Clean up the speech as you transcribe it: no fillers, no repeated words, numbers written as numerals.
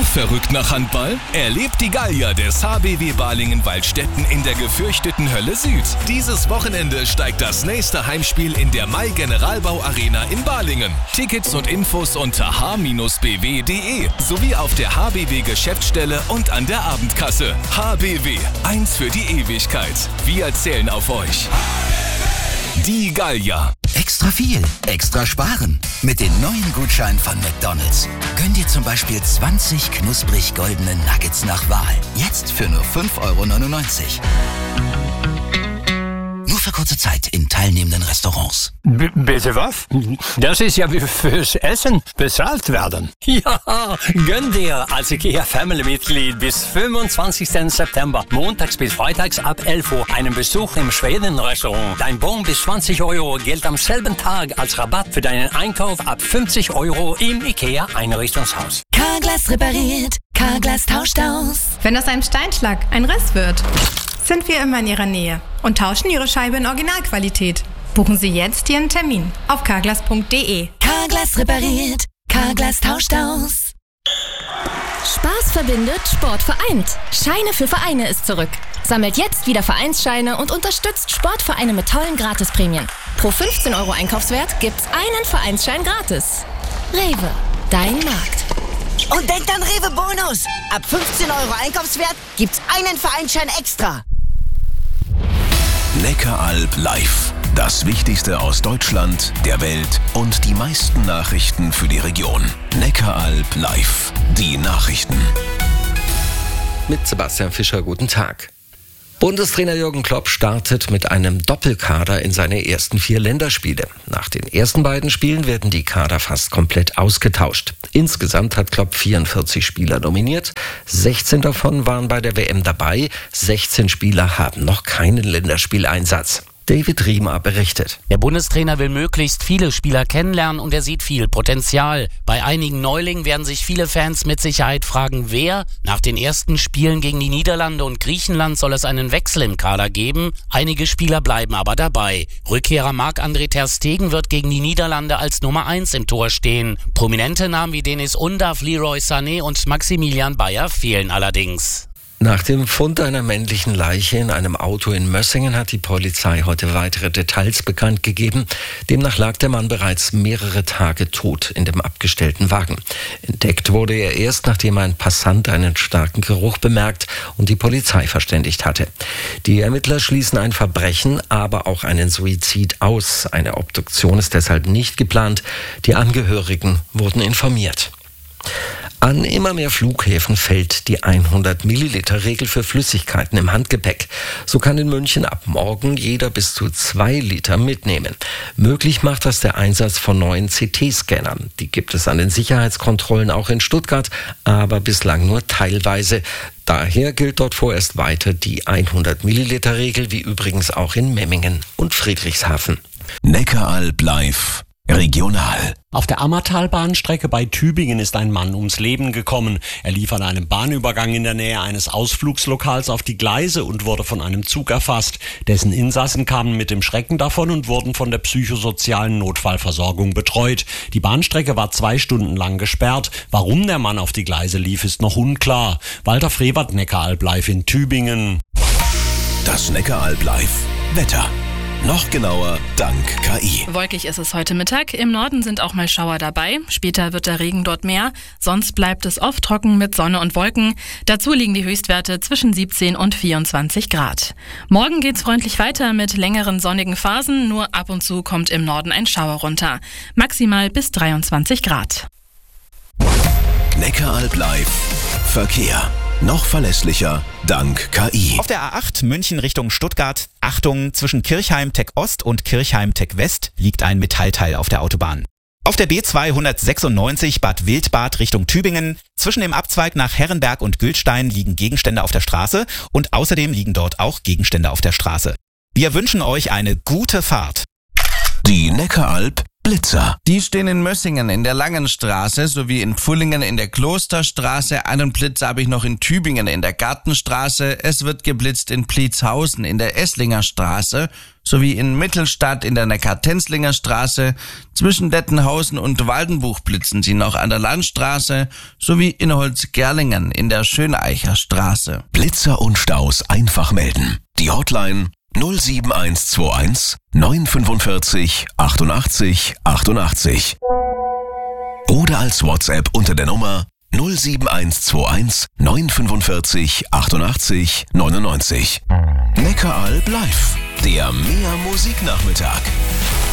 Verrückt nach Handball? Erlebt die Gallier des HBW Balingen-Waldstätten in der gefürchteten Hölle Süd. Dieses Wochenende steigt das nächste Heimspiel in der Mai Generalbau Arena in Balingen. Tickets und Infos unter h-bw.de sowie auf der HBW Geschäftsstelle und an der Abendkasse. HBW, eins für die Ewigkeit. Wir zählen auf euch. Die Gallier. Extra viel, extra sparen. Mit den neuen Gutscheinen von McDonald's. Gönn dir zum Beispiel 20 knusprig goldene Nuggets nach Wahl. Jetzt für nur 5,99 €. Nur für kurze Zeit in teilnehmenden Restaurants. Bitte was? Das ist ja wie fürs Essen bezahlt werden. Ja, gönn dir als IKEA Family-Mitglied bis 25. September, montags bis freitags ab 11 Uhr, einen Besuch im Schweden-Restaurant. Dein Bon bis 20 € gilt am selben Tag als Rabatt für deinen Einkauf ab 50 € im IKEA Einrichtungshaus. Carglass repariert, Carglass tauscht aus. Wenn aus einem Steinschlag ein Riss wird, sind wir immer in Ihrer Nähe und tauschen Ihre Scheibe in Originalqualität. Buchen Sie jetzt Ihren Termin auf carglass.de. Carglass repariert, Carglass tauscht aus. Spaß verbindet, Sport vereint. Scheine für Vereine ist zurück. Sammelt jetzt wieder Vereinsscheine und unterstützt Sportvereine mit tollen Gratisprämien. Pro 15 € Einkaufswert gibt's einen Vereinsschein gratis. Rewe, dein Markt. Und denkt an Rewe Bonus. Ab 15 € Einkaufswert gibt's einen Vereinsschein extra. Neckaralb live. Das Wichtigste aus Deutschland, der Welt und die meisten Nachrichten für die Region. Neckaralb live. Die Nachrichten. Mit Sebastian Fischer, guten Tag. Bundestrainer Jürgen Klopp startet mit einem Doppelkader in seine ersten 4 Länderspiele. Nach den ersten beiden Spielen werden die Kader fast komplett ausgetauscht. Insgesamt hat Klopp 44 Spieler nominiert. 16 davon waren bei der WM dabei. 16 Spieler haben noch keinen Länderspieleinsatz. David Riemer berichtet. Der Bundestrainer will möglichst viele Spieler kennenlernen und er sieht viel Potenzial. Bei einigen Neulingen werden sich viele Fans mit Sicherheit fragen, wer. Nach den ersten Spielen gegen die Niederlande und Griechenland soll es einen Wechsel im Kader geben. Einige Spieler bleiben aber dabei. Rückkehrer Marc-André ter Stegen wird gegen die Niederlande als Nummer 1 im Tor stehen. Prominente Namen wie Denis Undav, Leroy Sané und Maximilian Bayer fehlen allerdings. Nach dem Fund einer männlichen Leiche in einem Auto in Mössingen hat die Polizei heute weitere Details bekannt gegeben. Demnach lag der Mann bereits mehrere Tage tot in dem abgestellten Wagen. Entdeckt wurde er erst, nachdem ein Passant einen starken Geruch bemerkt und die Polizei verständigt hatte. Die Ermittler schließen ein Verbrechen, aber auch einen Suizid aus. Eine Obduktion ist deshalb nicht geplant. Die Angehörigen wurden informiert. An immer mehr Flughäfen fällt die 100-Milliliter-Regel für Flüssigkeiten im Handgepäck. So kann in München ab morgen jeder bis zu 2 Liter mitnehmen. Möglich macht das der Einsatz von neuen CT-Scannern. Die gibt es an den Sicherheitskontrollen auch in Stuttgart, aber bislang nur teilweise. Daher gilt dort vorerst weiter die 100-Milliliter-Regel, wie übrigens auch in Memmingen und Friedrichshafen. Neckaralb live. Regional. Auf der Ammertalbahnstrecke bei Tübingen ist ein Mann ums Leben gekommen. Er lief an einem Bahnübergang in der Nähe eines Ausflugslokals auf die Gleise und wurde von einem Zug erfasst. Dessen Insassen kamen mit dem Schrecken davon und wurden von der psychosozialen Notfallversorgung betreut. Die Bahnstrecke war 2 Stunden lang gesperrt. Warum der Mann auf die Gleise lief, ist noch unklar. Walter Frevert, Neckaralb live in Tübingen. Das Neckaralb live. Wetter. Noch genauer dank KI. Wolkig ist es heute Mittag. Im Norden sind auch mal Schauer dabei. Später wird der Regen dort mehr. Sonst bleibt es oft trocken mit Sonne und Wolken. Dazu liegen die Höchstwerte zwischen 17 und 24 Grad. Morgen geht's freundlich weiter mit längeren sonnigen Phasen. Nur ab und zu kommt im Norden ein Schauer runter. Maximal bis 23 Grad. Neckaralb live. Verkehr. Noch verlässlicher dank KI. Auf der A8 München Richtung Stuttgart. Achtung, zwischen Kirchheim-Tech Ost und Kirchheim-Tech West liegt ein Metallteil auf der Autobahn. Auf der B296 Bad Wildbad Richtung Tübingen. Zwischen dem Abzweig nach Herrenberg und Gültstein liegen Gegenstände auf der Straße und außerdem liegen dort auch Gegenstände auf der Straße. Wir wünschen euch eine gute Fahrt. Die Neckaralb Blitzer. Die stehen in Mössingen in der Langenstraße sowie in Pfullingen in der Klosterstraße. Einen Blitzer habe ich noch in Tübingen in der Gartenstraße. Es wird geblitzt in Pliezhausen in der Esslinger Straße sowie in Mittelstadt in der Neckar-Tenzlinger Straße. Zwischen Dettenhausen und Waldenbuch blitzen sie noch an der Landstraße sowie in Holzgerlingen in der Schöneicher Straße. Blitzer und Staus einfach melden. Die Hotline 07121 945 88 88. Oder als WhatsApp unter der Nummer 07121 945 88 99. Neckaralb live, der Mehr Musiknachmittag.